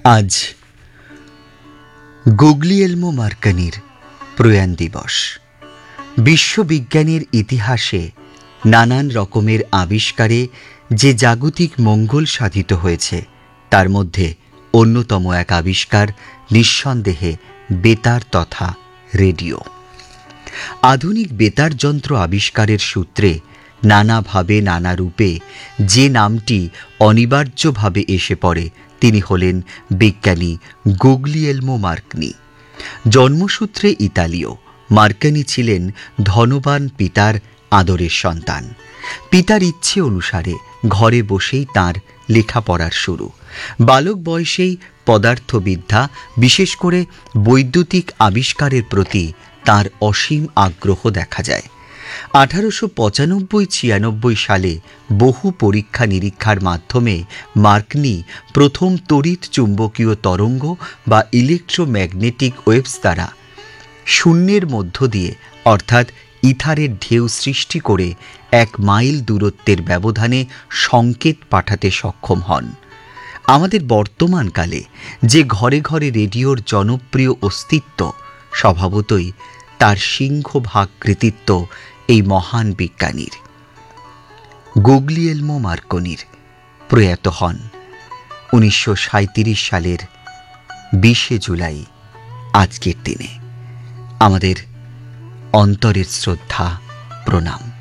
আজ গুগলিয়েলমো মার্কনির প্রয়াণ দিবস। বিশ্ববিজ্ঞানের ইতিহাসে নানান রকমের আবিষ্কারে যে জাগতিক মঙ্গল সাধিত হয়েছে তার মধ্যে অন্যতম এক আবিষ্কার নিঃসন্দেহে বেতার তথা রেডিও। আধুনিক বেতার যন্ত্র আবিষ্কারের সূত্রে নানাভাবে নানা রূপে যে নামটি অনিবার্যভাবে এসে পড়ে তিনি হলেন বিজ্ঞানী গুগলিয়েলমো মার্কনি। জন্মসূত্রে ইতালীয়, মার্কনি ছিলেন ধনবান পিতার আদরের সন্তান। পিতার ইচ্ছে অনুসারে ঘরে বসেই তাঁর লেখাপড়ার শুরু। বালক বয়সেই পদার্থবিদ্যা, বিশেষ করে বৈদ্যুতিক আবিষ্কারের প্রতি তাঁর অসীম আগ্রহ দেখা যায়। 1895-96 সালে বহু পরীক্ষা নিরীক্ষার মাধ্যমে মার্কনি প্রথম তড়িৎ চুম্বকীয় তরঙ্গ বা ইলেকট্রোম্যাগনেটিক ওয়েভস দ্বারা শূন্যের মধ্য দিয়ে অর্থাৎ ইথারের ঢেউ সৃষ্টি করে 1 মাইল দূরত্বের ব্যবধানে সংকেত পাঠাতে সক্ষম হন। আমাদের বর্তমানকালে যে ঘরে ঘরে রেডিওর জনপ্রিয় অস্তিত্ব, স্বভাবতই তার সিংহভাগ কৃতিত্ব এই মহান বিজ্ঞানীর। গুগলিয়েলমো মার্কনির প্রয়াত হন 1937 সালের 20 জুলাই আজকের দিনে। আমাদের অন্তরের শ্রদ্ধা, প্রণাম।